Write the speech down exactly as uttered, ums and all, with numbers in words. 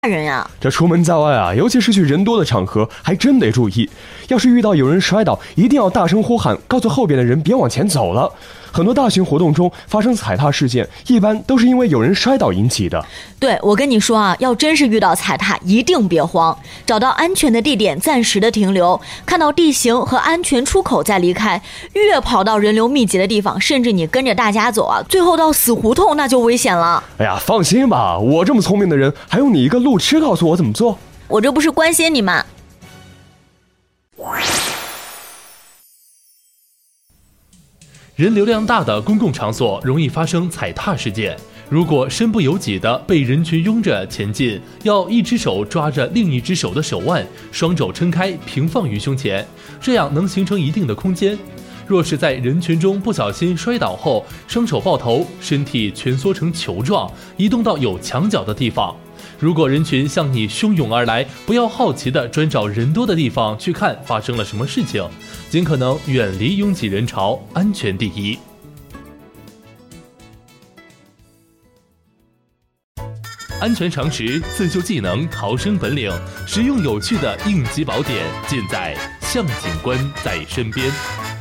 人呀。 这出门在外啊，尤其是去人多的场合，还真得注意。要是遇到有人摔倒，一定要大声呼喊，告诉后边的人别往前走了。很多大型活动中发生踩踏事件，一般都是因为有人摔倒引起的。 对，我跟你说啊，要真是遇到踩踏，一定别慌，找到安全的地点暂时的停留，看到地形和安全出口再离开。越跑到人流密集的地方，甚至你跟着大家走啊，最后到死胡同那就危险了。 哎呀，放心吧，我这么聪明的人，还用你一个路痴告诉我怎么做？ 我这不是关心你吗？ 人流量大的公共场所容易发生踩踏事件，如果身不由己地被人群拥着前进，要一只手抓着另一只手的手腕，双肘撑开平放于胸前，这样能形成一定的空间。若是在人群中不小心摔倒后，双手抱头，身体蜷缩成球状，移动到有墙角的地方。如果人群向你汹涌而来，不要好奇地专找人多的地方去看发生了什么事情，尽可能远离拥挤人潮，安全第一。安全常识、自救技能、逃生本领，实用有趣的应急宝典，尽在向警官在身边。